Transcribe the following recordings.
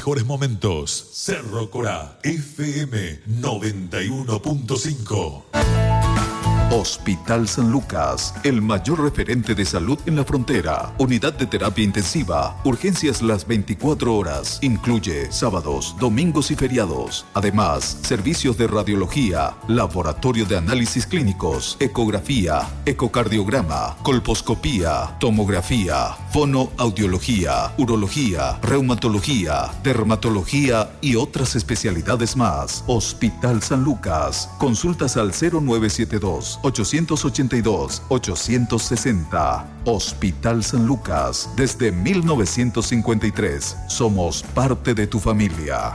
mejores momentos. Cerro Corá, FM 91.5. Hospital San Lucas, el mayor referente de salud en la frontera. Unidad de terapia intensiva, urgencias las 24 horas. Incluye sábados, domingos y feriados. Además, servicios de radiología, laboratorio de análisis clínicos, ecografía, ecocardiograma, colposcopía, tomografía, fonoaudiología, urología, reumatología, dermatología y otras especialidades más. Hospital San Lucas. Consultas al 0972-882-860. Hospital San Lucas. Desde 1953 somos parte de tu familia.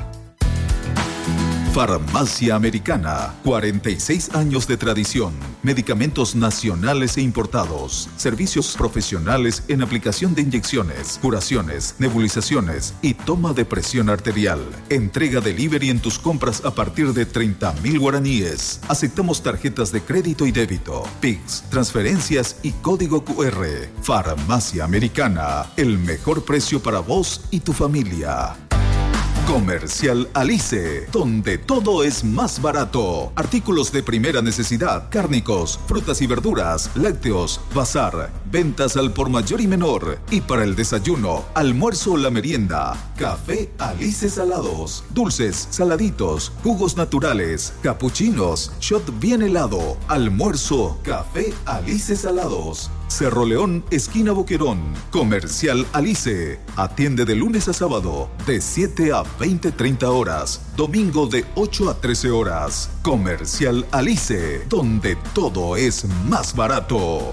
Farmacia Americana, 46 años de tradición, medicamentos nacionales e importados, servicios profesionales en aplicación de inyecciones, curaciones, nebulizaciones y toma de presión arterial. Entrega delivery en tus compras a partir de 30.000 guaraníes. Aceptamos tarjetas de crédito y débito, PIX, transferencias y código QR. Farmacia Americana, el mejor precio para vos y tu familia. Comercial Alice, donde todo es más barato. Artículos de primera necesidad, cárnicos, frutas y verduras, lácteos, bazar, ventas al por mayor y menor. Y para el desayuno, almuerzo o la merienda, Café Alice salados, dulces, saladitos, jugos naturales, capuchinos, shot bien helado, almuerzo, Café Alice salados. Cerro León, esquina Boquerón. Comercial Alice. Atiende de lunes a sábado, de 7 a 20:30 horas. Domingo de 8 a 13 horas. Comercial Alice, donde todo es más barato.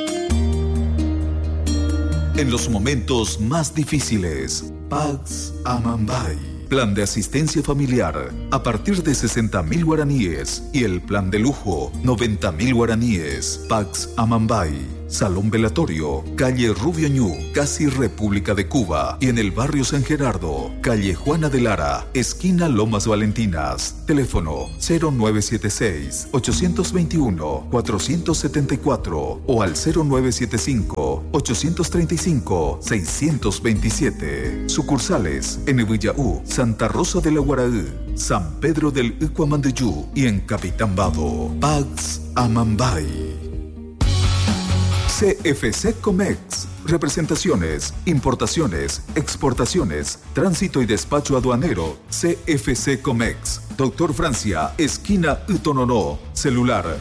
En los momentos más difíciles, Pax Amambay. Plan de asistencia familiar a partir de 60.000 guaraníes y el plan de lujo 90.000 guaraníes. Pax Amambay. Salón Velatorio, calle Rubio Ñu, casi República de Cuba, y en el barrio San Gerardo, calle Juana de Lara, esquina Lomas Valentinas. Teléfono 0976-821-474 o al 0975-835-627. Sucursales en Villaú, Santa Rosa de la Guaraú, San Pedro del Ucuamandeyú y en Capitán Bado. Pax Amambay. CFC Comex. Representaciones, importaciones, exportaciones, tránsito y despacho aduanero. CFC Comex. Doctor Francia, esquina Utonono. Celular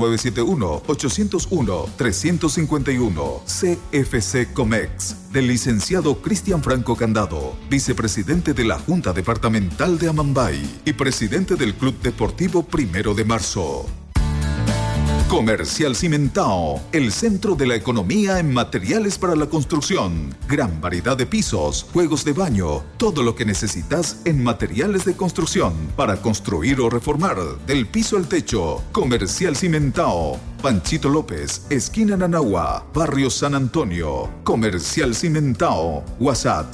0971-801-351. CFC Comex. Del licenciado Cristian Franco Candado, vicepresidente de la Junta Departamental de Amambay y presidente del Club Deportivo 1 de Marzo. Comercial Cimentao, el centro de la economía en materiales para la construcción. Gran variedad de pisos, juegos de baño, todo lo que necesitas en materiales de construcción para construir o reformar, del piso al techo. Comercial Cimentao, Panchito López, esquina Nanagua, barrio San Antonio. Comercial Cimentao, WhatsApp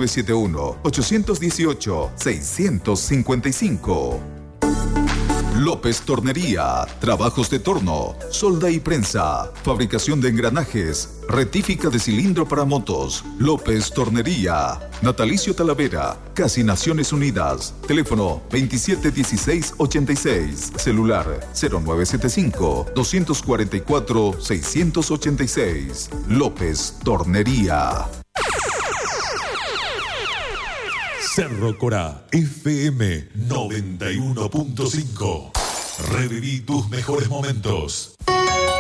0971-818-655. López Tornería, trabajos de torno, solda y prensa, fabricación de engranajes, rectífica de cilindro para motos. López Tornería, Natalicio Talavera, Casi Naciones Unidas. Teléfono 271686, celular 0975-244-686. López Tornería. Cerro Corá, FM 91.5. Reviví tus mejores momentos.